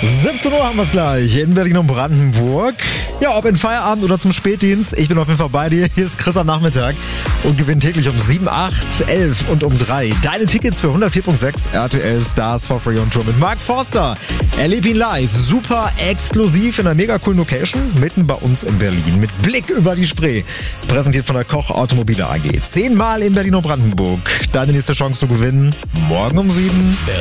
17 Uhr haben wir es gleich in Berlin und Brandenburg. Ja, ob in Feierabend oder zum Spätdienst, ich bin auf jeden Fall bei dir. Hier ist Chris am Nachmittag und gewinnt täglich um 7, 8, 11 und um 3 deine Tickets für 104.6 RTL Stars for Free on Tour mit Mark Forster. Erleb ihn live, super exklusiv in einer mega coolen Location, mitten bei uns in Berlin, mit Blick über die Spree. Präsentiert von der Koch Automobile AG. 10-mal in Berlin und Brandenburg. Deine nächste Chance zu gewinnen, morgen um 7.